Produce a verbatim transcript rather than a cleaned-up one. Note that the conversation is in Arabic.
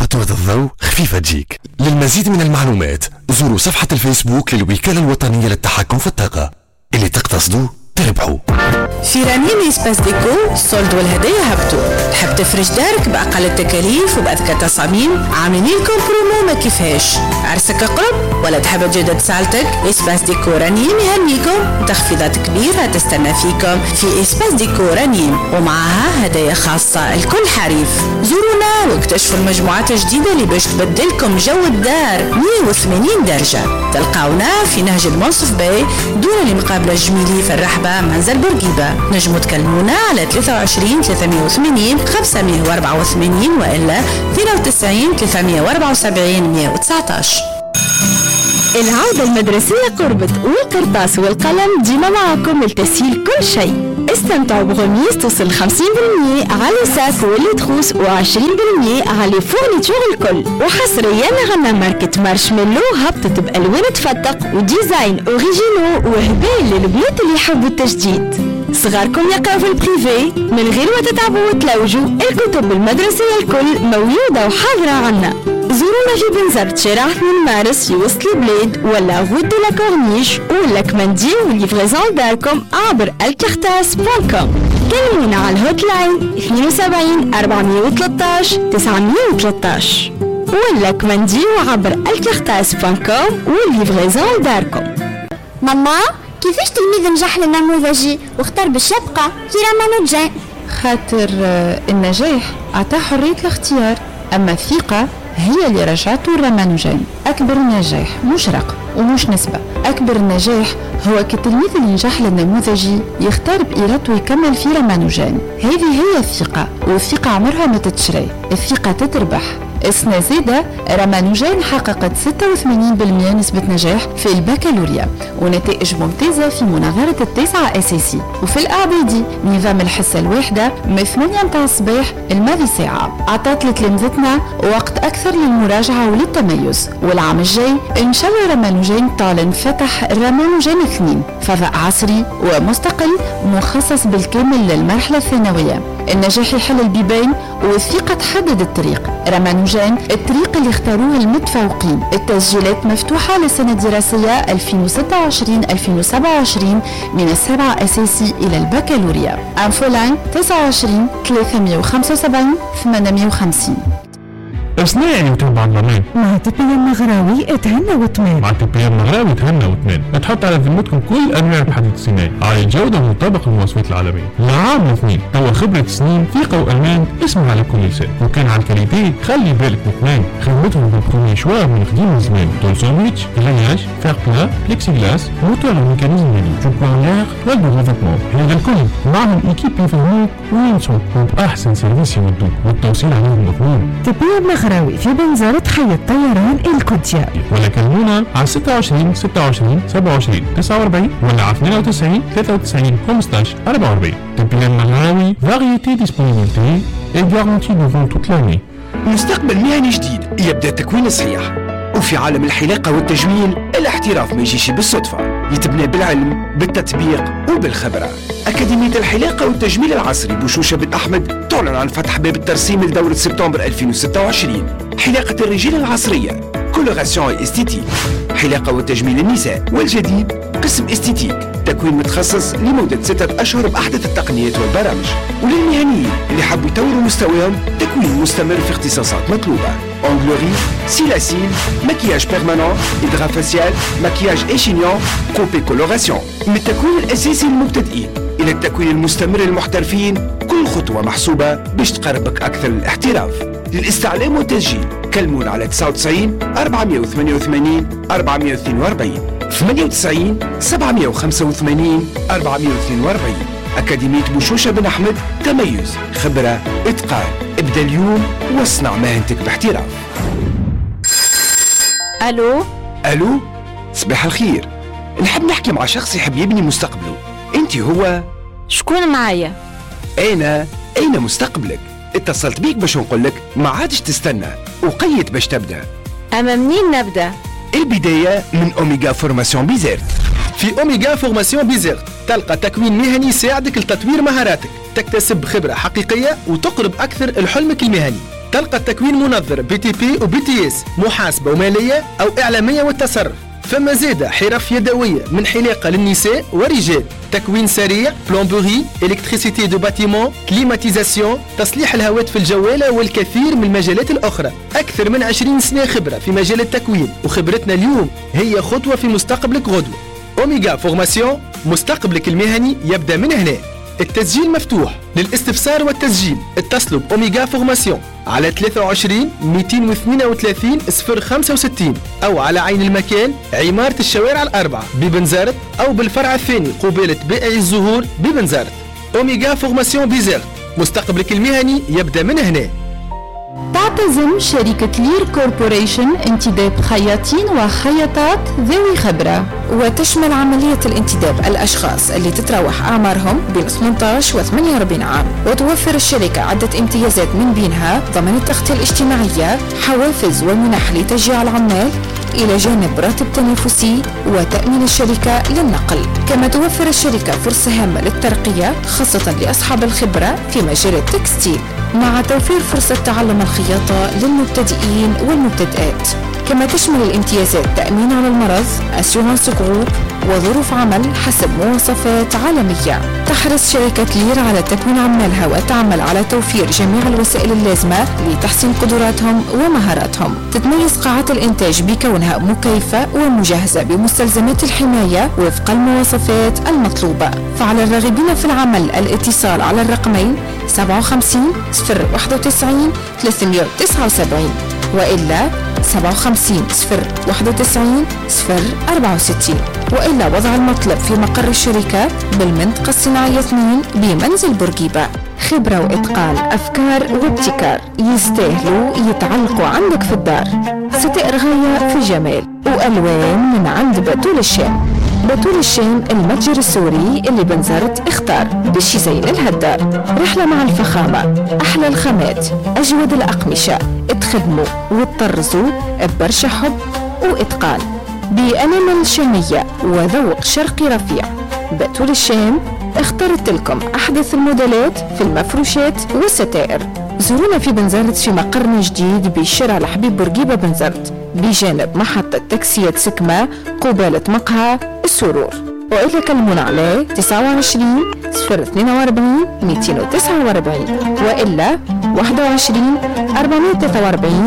فاتورة الضوء خفيفة تجيك. للمزيد من المعلومات زوروا صفحة الفيسبوك للوكالة الوطنية للتحكم في الطاقة. اللي تقتصدوا تربحوا. في رنين إسباس ديكو الصولد والهدايا هبطوا. تحب تفرش دارك بأقل التكاليف وبأذكى تصاميم؟ عاملين لكم برومو ما كيفاش. عرسك قرب ولا تحب تجدد سالتك؟ إسباس ديكو رنين يهنيكم تخفيضات كبيرة تستنى فيكم في إسباس ديكو رنين، ومعها هدايا خاصة الكل حريف. زورونا واكتشفوا المجموعات الجديدة اللي باش تبدلكم جو الدار مية وثمانين درجة. تلقاونا في نهج المنصف باي دون اللي مقابلة الجميلي في الرحبة منزل بورقيبة. نجموا تكلمونا على ثلاثة وعشرين ثلاثمية وثمانين خمسمية وأربعة وثمانين وإلا اثنين وتسعين ثلاثمية وأربعة وسبعين مية وتسعطاش. العودة المدرسية قربت والقرطاس والقلم ديما معكم لتسهيل كل شيء. استمتعوا بغميز توصل خمسين بالمية على ساك واللي تخوص وعشرين بالمية على فورنيتور الكل. وحصريا غنى ماركة مارشميلو هبطت بألوان تفتق وديزاين اوريجينو وهدايا للبنات اللي يحبوا التجديد. صغاركم يقراوا في البريفي من غير ما تتعبوا وتلوجوا، الكتب المدرسية الكل موجودة وحاضرة عنا. زورونا في بنزرت شارع اثنين مارس في وسط البلاد ولا غود دي لا كورنيش ولا كماندي وليفريزون داركم عبر الكارتاس دوت كوم. كلمونا على الهوت لاين اثنين وسبعين أربعمية وثلاثطاش تسعمية وثلاثطاش ولا كماندي عبر الكارتاس دوت كوم وليفريزون داركم. ماما كيفاش تلميذ نجح للنموذجي واختار باش يبقى في رامانوجان؟ خاطر النجاح عطاه حرية الاختيار، أما الثقة هي اللي رجعته الرامانوجان. أكبر نجاح مش رقم ومش نسبة، أكبر النجاح هو كالتلميذ اللي نجح للنموذجي يختار بإرادته ويكمل في رامانوجان. هذه هي الثقة، والثقة عمرها ما تتشري، الثقة تتربح. السنة زيادة رامانوجان حققت ستة وثمانين بالمية نسبة نجاح في البكالوريا ونتائج ممتازة في مناظرة التاسعة أساسي. وفي الأعدادي نظام الحصة الواحدة من ثمانية متاع الصباح الماضي ساعة عطات لتلامذتنا وقت أكثر للمراجعة وللتميز. والعام الجاي إن شاء الله رامانوجان تعلن فتح رامانوجان اثنين، فضاء عصري ومستقل مخصص بالكامل للمرحلة الثانوية. النجاح يحل البيبان والثقة تحدد الطريق. رامانوجان الطريق اللي اختاروه المتفوقين. التسجيلات مفتوحة للسنة الدراسية ألفين وستة وعشرين ألفين وسبعة وعشرين من السبعة أساسي إلى البكالوريا. أنفولاين تسعة وعشرين ثلاثمية وخمسة وسبعين ثمانمية وخمسين. اسنا يعني وتبع الضمان مع تبيا مغراوي اتهنى وتمان. مع تبيا مغراوي اتهنى وتمان. تحط على ذمتكم كل انواع الحديد الصناعي على الجوده ومطابق المواصفات العالميه. لعام الاثنين توا خبره سنين ثقه وامان اسمها على كل لسان. وكان على الكاليتي خلي بالك وتمان. خدمتهم بالبرومي شوار من قديم زمان. طول ساندويتش غلاياج فير بلا بليكسي جلاس موتور وميكانيزم يدي جوبونير والدو ريفيتمون. هذا الكل معهم ايكيب يفهموك وينسوا وباحسن سيرفيس يودوك والتوصيل عليهم مضمون. تبيا مغراوي في بنزرة حي الطيران القدسية. ولا كلمونا على ستة وعشرين ستة وعشرين سبعة وعشرين تسعة وأربعين ولا على اثنين وتسعين ثلاثة وتسعين خمسطاش أربعة وأربعين. تبيان مغراوي فاريتي ديسبونيبيليتي اي غارونتي دوفون توت لاني. مستقبل مهني جديد يبدأ تكوين صحيح. وفي عالم الحلاقة والتجميل الاحتراف ما يجيش بالصدفة، يتبنى بالعلم بالتطبيق وبالخبرة. أكاديمية الحلاقة والتجميل العصري بوشوشة بن أحمد تعلن عن فتح باب الترسيم لدورة سبتمبر ألفين وستة وعشرين. حلاقة الرجال العصرية كولوراسيون استيتيك، حلاقة وتجميل النساء، والجديد قسم استيتيك تكوين متخصص لمدة ستة أشهر بأحدث التقنيات والبرامج. وللمهنيين اللي حبوا يطوروا مستواهم تكوين مستمر في اختصاصات مطلوبة: أونغلوري، سيلاسيل، مكياج بيرمانون، إدغا فاسيال، مكياج إيشينيون، كوبي كولوراسيون. من التكوين الأساسي للمبتدئين إلى التكوين المستمر للمحترفين، كل خطوة محسوبة باش تقربك أكثر للاحتراف. للاستعلام والتسجيل كلمونا على تسعة وتسعين أربعمية وثمانية وثمانين أربعمية واثنين وأربعين ثمانية وتسعين سبعمية وخمسة وثمانين أربعمية واثنين وأربعين. أكاديمية بوشوشة بن أحمد، تميز، خبرة، إتقان. ابدأ اليوم واصنع مهنتك باحتراف. ألو ألو، صباح الخير. نحب نحكي مع شخص يحب يبني مستقبله. أنت هو؟ شكون معايا؟ أنا أين مستقبلك؟ اتصلت بيك باش نقولك ما عادش تستنى وقيت باش تبدأ. أما منين نبدأ؟ البداية من أوميغا فورماسيون بيزيرت. في أوميغا فورماسيون بيزيرت تلقى تكوين مهني يساعدك لتطوير مهاراتك، تكتسب خبرة حقيقية وتقرب أكثر لحلمك المهني. تلقى التكوين منظر بي تي بي وبي تي اس، محاسبة ومالية أو إعلامية والتصرف. فما زيادة حرف يدوية من حلاقة للنساء ورجال، تكوين سريع، بلومبوري، إلكتريسيتي دو باتيمون، كليماتيزاسيون، تصليح الهواتف الجوالة والكثير من المجالات الأخرى. أكثر من عشرين سنة خبرة في مجال التكوين، وخبرتنا اليوم هي خطوة في مستقبلك غدوة. أوميغا فورماسيون، مستقبلك المهني يبدأ من هنا. التسجيل مفتوح. للاستفسار والتسجيل اتصلوا بأوميغا فورماسيون على ثلاثة وعشرين مئتين واثنين وثلاثين صفر خمسة وستين أو على عين المكان عمارة الشوارع الأربعة ببنزرت، أو بالفرع الثاني قبالة بائع الزهور ببنزرت. أوميغا فورماسيون بيزيرت، مستقبلك المهني يبدأ من هنا. تعتزم شركة لير كوربوريشن انتداب خياطين وخياطات ذوي خبرة، وتشمل عملية الانتداب الأشخاص اللي تتراوح أعمارهم بين ثمانية عشر و ثمانية وأربعين عام. وتوفر الشركة عدة امتيازات من بينها ضمان التغطية الاجتماعية، حوافز ومنح لتشجيع العمال، إلى جانب راتب تنافسي وتأمين الشركة للنقل. كما توفر الشركة فرصة هامة للترقية خاصة لأصحاب الخبرة في مجال التكستيل، مع توفير فرصة تعلم الخياطة للمبتدئين والمبتدئات. كما تشمل الامتيازات تأمين على المرض، أسيورانس جروب، وظروف عمل حسب مواصفات عالمية. تحرص شركة لير على تكوين عمالها وتعمل على توفير جميع الوسائل اللازمة لتحسين قدراتهم ومهاراتهم. تتميز قاعات الإنتاج بكونها مكيفة ومجهزة بمستلزمات الحماية وفق المواصفات المطلوبة. فعلى الراغبين في العمل الاتصال على الرقمين سبعة وخمسين صفر واحد وتسعين ثلاثمئة وتسعة وسبعين وإلا سبعة وخمسين صفر واحد وتسعين صفر أربعة وستين، وإلا وضع المطلب في مقر الشركة بالمنطقة الصناعية اثنين بمنزل بورقيبة. خبرة وإتقان، أفكار وابتكار يستاهلوا يتعلقوا عندك في الدار. ستائر غاية في جمال وألوان من عند بتول الشام. بتول الشام المتجر السوري اللي بنزرت اختار باش يزين الهدار. رحلة مع الفخامة، أحلى الخامات، أجود الأقمشة، تخدموا وتطرزوا ببرشا حب وإتقان بأنامل شامية وذوق شرقي رفيع. بتول الشام اخترت لكم أحدث الموديلات في المفروشات والستائر. زورونا في بنزرت في مقرنا جديد بشارع الحبيب بورقيبة بنزرت بجانب محطة تاكسيات سكمة قبالة مقهى السرور. وإلا كلمونا على تسعة وعشرين صفر اثنين وأربعين مئتين وتسعة وأربعين وإلا واحد وعشرين أربعمئة وثلاثة وأربعين